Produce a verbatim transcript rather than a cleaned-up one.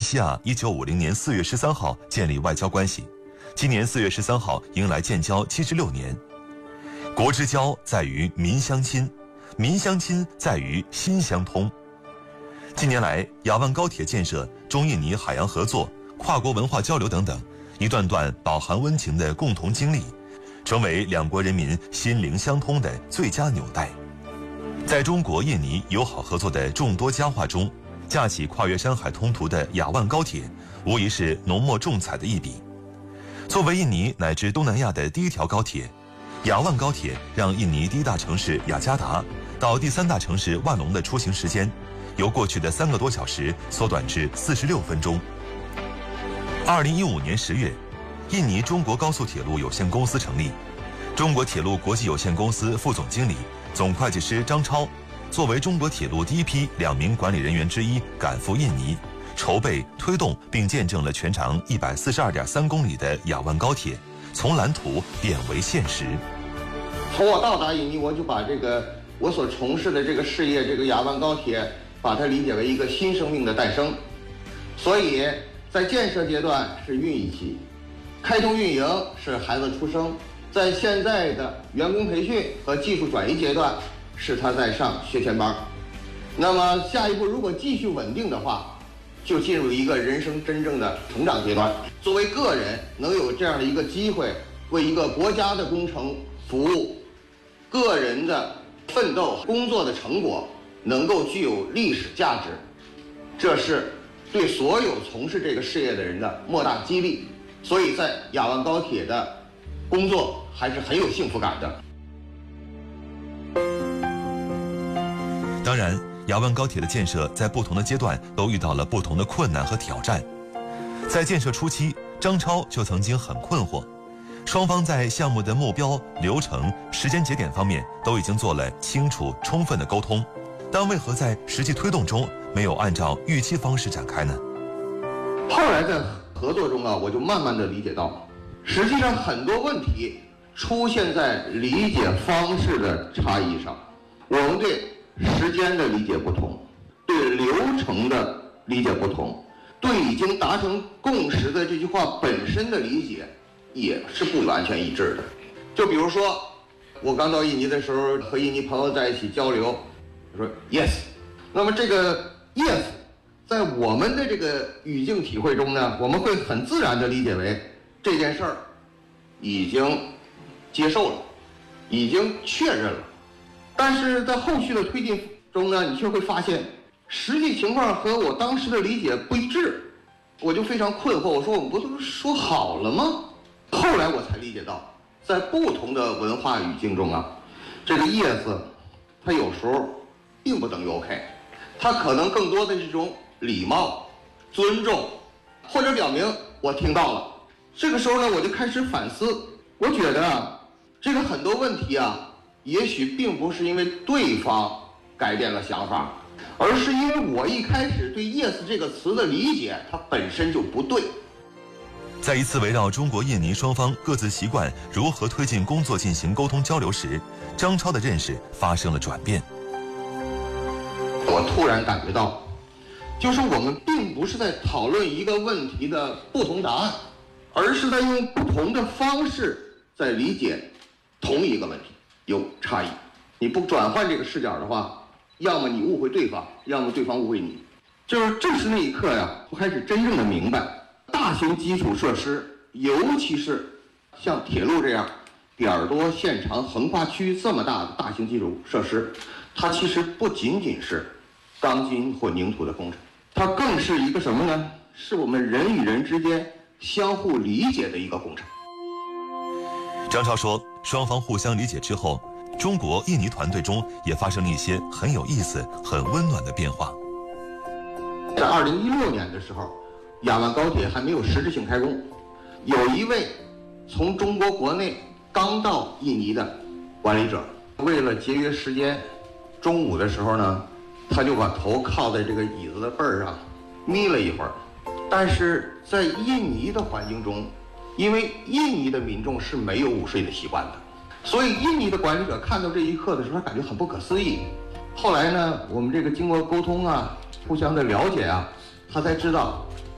西亚一九五零年四月十三号建立外交关系，今年四月十三号迎来建交七十六年。国之交在于民相亲，民相亲在于心相通。近年来，雅万高铁建设、中印尼海洋合作、跨国文化交流等等，一段段饱含温情的共同经历，成为两国人民心灵相通的最佳纽带。在中国印尼友好合作的众多佳话中，架起跨越山海通途的雅万高铁，无疑是浓墨重彩的一笔。作为印尼乃至东南亚的第一条高铁，雅万高铁让印尼第一大城市雅加达到第三大城市万隆的出行时间，由过去的三个多小时缩短至四十六分钟。二零一五年十月，印尼中国高速铁路有限公司成立，中国铁路国际有限公司副总经理、总会计师张超作为中国铁路第一批两名管理人员之一赶赴印尼，筹备、推动并见证了全长一百四十二点三公里的雅万高铁从蓝图变为现实。 从我到达印尼，我就把这个我所从事的这个事业，这个雅万高铁，把它理解为一个新生命的诞生。所以在建设阶段是孕育期，开通运营是孩子出生，在现在的员工培训和技术转移阶段，是他在上学前班。那么下一步如果继续稳定的话，就进入一个人生真正的成长阶段。作为个人能有这样的一个机会，为一个国家的工程服务，个人的奋斗工作的成果能够具有历史价值，这是对所有从事这个事业的人的莫大激励。所以在雅万高铁的工作还是很有幸福感的。 当然，雅万高铁的建设在不同的阶段都遇到了不同的困难和挑战。在建设初期，张超就曾经很困惑，双方在项目的目标、流程、时间节点方面都已经做了清楚充分的沟通，但为何在实际推动中没有按照预期方式展开呢？ 后来在合作中啊，我就慢慢的理解到，实际上很多问题出现在理解方式的差异上。我们对时间的理解不同，对流程的理解不同，对已经达成共识的这句话本身的理解也是不完全一致的。就比如说，我刚到印尼的时候，和印尼朋友在一起交流，我说 yes， 那么这个 yes 在我们的这个语境体会中呢，我们会很自然地理解为这件事儿已经接受了，已经确认了。但是在后续的推进中呢，你却会发现实际情况和我当时的理解不一致，我就非常困惑。我说我们不都是说好了吗？后来我才理解到，在不同的文化语境中啊，这个 yes 它有时候并不等于 OK， 它可能更多的是一种礼貌、尊重，或者表明我听到了。这个时候呢，我就开始反思，我觉得啊，这个很多问题啊，也许并不是因为对方改变了想法，而是因为我一开始对 yes 这个词的理解，它本身就不对。 在一次围绕中国印尼双方各自习惯如何推进工作进行沟通交流时，张超的认识发生了转变。 我突然感觉到，就是我们并不是在讨论一个问题的不同答案，而是在用不同的方式在理解同一个问题，有差异。你不转换这个视角的话，要么你误会对方，要么对方误会你。就是正是那一刻呀，我开始真正的明白，大型基础设施，尤其是像铁路这样点儿多线长、横跨区域这么大的大型基础设施，它其实不仅仅是钢筋混凝土的工程，它更是一个什么呢？是我们人与人之间相互理解的一个工程。 张超说，双方互相理解之后，中国印尼团队中也发生了一些很有意思、很温暖的变化。 在二零一六年的时候，雅万高铁还没有实质性开工，有一位从中国国内刚到印尼的管理者，为了节约时间，中午的时候呢，他就把头靠在这个椅子的背儿上眯了一会儿。但是在印尼的环境中，因为印尼的民众是没有午睡的习惯的，所以印尼的管理者看到这一刻的时候，他感觉很不可思议。后来呢，我们这个经过沟通啊，互相的了解啊，他才知道